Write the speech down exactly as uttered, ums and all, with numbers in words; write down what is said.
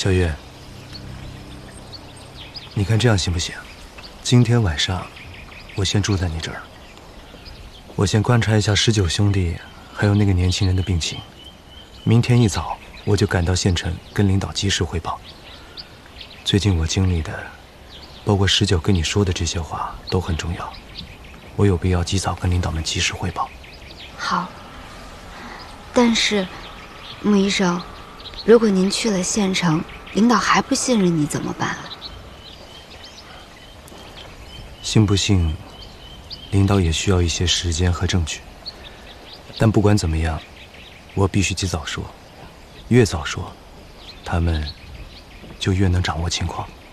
小月，你看这样行不行？今天晚上我先住在你这儿，我先观察一下十九兄弟还有那个年轻人的病情。明天一早我就赶到县城跟领导及时汇报。最近我经历的，包括十九跟你说的这些话都很重要，我有必要及早跟领导们及时汇报。 好，但是穆医生，如果您去了县城，领导还不信任你怎么办？ 信不信，领导也需要一些时间和证据。但不管怎么样，我必须及早说，越早说，他们就越能掌握情况。